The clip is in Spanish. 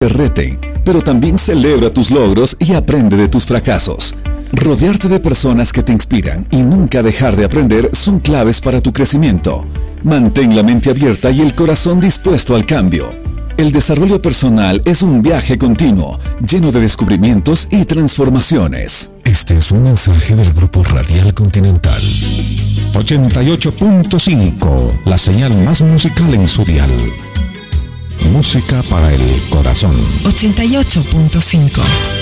te reten, pero también celebra tus logros y aprende de tus fracasos. Rodearte de personas que te inspiran y nunca dejar de aprender son claves para tu crecimiento. Mantén la mente abierta y el corazón dispuesto al cambio. El desarrollo personal es un viaje continuo, lleno de descubrimientos y transformaciones. Este es un mensaje del Grupo Radial Continental. 88.5, la señal más musical en su dial. Música para el corazón. 88.5.